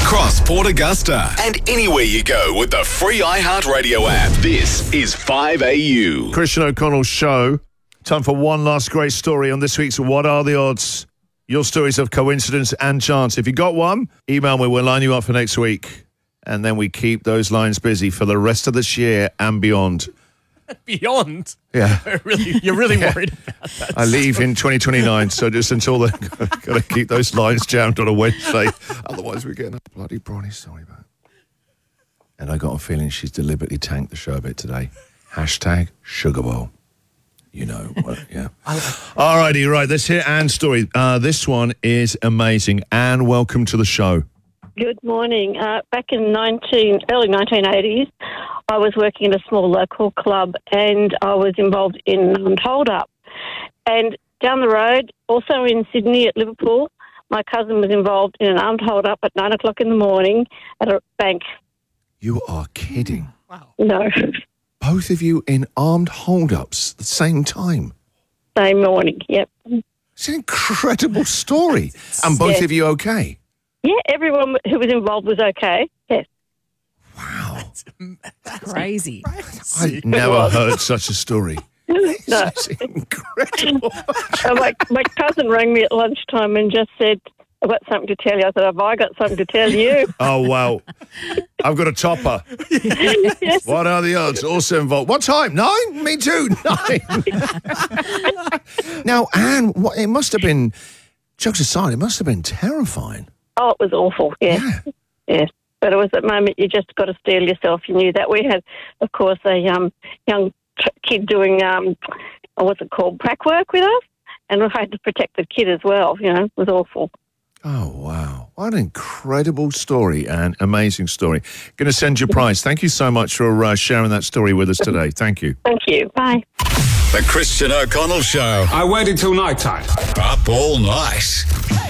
across Port Augusta and anywhere you go with the free iHeartRadio app. This is 5AU. Christian O'Connell's show. Time for one last great story on this week's What Are the Odds? Your stories of coincidence and chance. If you got one, email me. We'll line you up for next week. And then we keep those lines busy for the rest of this year and beyond. Beyond? Yeah. You're really worried about that. I leave in 2029, so just until then, got to keep those lines jammed on a Wednesday. Otherwise, we're getting a bloody brawny story back. And I got a feeling she's deliberately tanked the show a bit today. Hashtag Sugar Bowl. You know, yeah. All righty, right. Let's hear Anne's story. This one is amazing. Anne, welcome to the show. Good morning. Back in early 1980s, I was working in a small local club and I was involved in an armed hold-up. And down the road, also in Sydney at Liverpool, my cousin was involved in an armed hold-up at 9 o'clock in the morning at a bank. You are kidding. Wow. No. Both of you in armed hold-ups at the same time. Same morning, yep. It's an incredible story. And both of you okay? Yeah, everyone who was involved was okay, yes. Wow. That's crazy. I've never heard such a story. No. It's incredible. My cousin rang me at lunchtime and just said, I've got something to tell you. I said, have I got something to tell you? Oh, wow. I've got a topper. Yes. What are the odds? Also involved. What time? 9? Me too. 9. Now, Anne, it must have been, jokes aside, it must have been terrifying. Oh, it was awful, yeah. Yes. But it was at the moment you just got to steel yourself. You knew that. We had, of course, a young kid doing, what's it called, prac work with us. And we had to protect the kid as well, you know. It was awful. Oh, wow. What an incredible story, Anne. Amazing story. Going to send you a prize. Thank you so much for sharing that story with us today. Thank you. Thank you. Bye. The Christian O'Connell Show. I waited till night time. Up all night.